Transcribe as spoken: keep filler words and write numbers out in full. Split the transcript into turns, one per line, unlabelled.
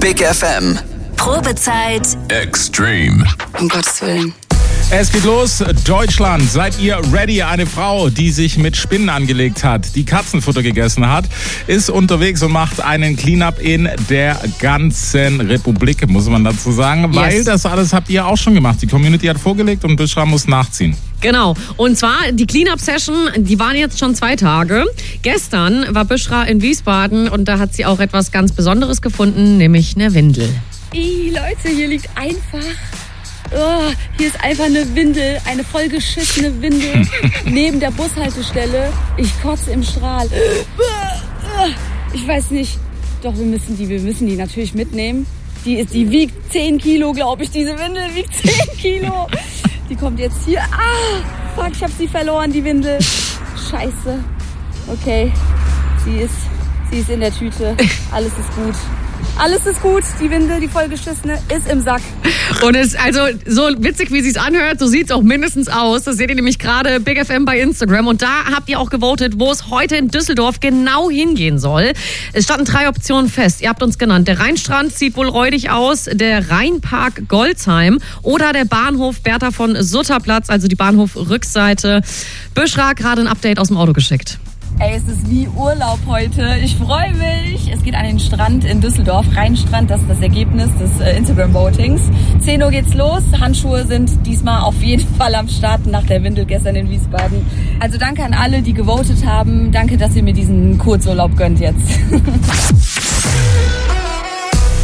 Big F M.
Probezeit
Extreme.
Um Gottes Willen.
Es geht los. Deutschland, seid ihr ready? Eine Frau, die sich mit Spinnen angelegt hat, die Katzenfutter gegessen hat, ist unterwegs und macht einen Cleanup in der ganzen Republik, muss man dazu sagen. Yes. Weil das alles habt ihr auch schon gemacht. Die Community hat vorgelegt und Bishra muss nachziehen.
Genau. Und zwar die Cleanup-Session, die waren jetzt schon zwei Tage. Gestern war Bishra in Wiesbaden und da hat sie auch etwas ganz Besonderes gefunden, nämlich eine Windel.
Ih, Leute, hier liegt einfach... Oh, hier ist einfach eine Windel, eine vollgeschissene Windel neben der Bushaltestelle. Ich kotze im Strahl. Ich weiß nicht. Doch, wir müssen die, wir müssen die natürlich mitnehmen. Die, ist, die wiegt zehn Kilo, glaube ich. Diese Windel wiegt zehn Kilo. Die kommt jetzt hier. Ah, fuck, ich habe sie verloren, die Windel. Scheiße. Okay, sie ist, sie ist in der Tüte. Alles ist gut. Alles ist gut, die Windel, die vollgeschissene, ist im Sack.
Und es also so witzig, wie sie es anhört, so sieht es auch mindestens aus. Das seht ihr nämlich gerade Big F M bei Instagram. Und da habt ihr auch gewotet, wo es heute in Düsseldorf genau hingehen soll. Es standen drei Optionen fest. Ihr habt uns genannt. Der Rheinstrand sieht wohl räudig aus, der Rheinpark Goldsheim oder der Bahnhof Bertha von Sutterplatz, also die Bahnhof-Rückseite. Bishra gerade ein Update aus dem Auto geschickt.
Ey, es ist wie Urlaub heute. Ich freue mich. Es geht an den Strand in Düsseldorf. Rheinstrand, das ist das Ergebnis des äh, Instagram-Votings. zehn Uhr geht's los. Handschuhe sind diesmal auf jeden Fall am Start nach der Windel gestern in Wiesbaden. Also danke an alle, die gewotet haben. Danke, dass ihr mir diesen Kurzurlaub gönnt jetzt.